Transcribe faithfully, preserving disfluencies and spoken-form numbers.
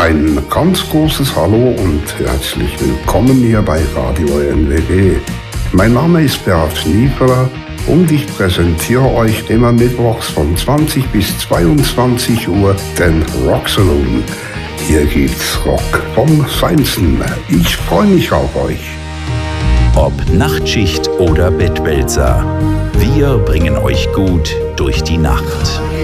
Ein ganz großes Hallo und herzlich willkommen hier bei Radio N W G. Mein Name ist Beat Nieferer und ich präsentiere euch immer mittwochs von zwanzig bis zweiundzwanzig Uhr den Rock Saloon. Hier gibt's Rock vom Feinsten. Ich freue mich auf euch. Ob Nachtschicht oder Bettwälzer, wir bringen euch gut durch die Nacht.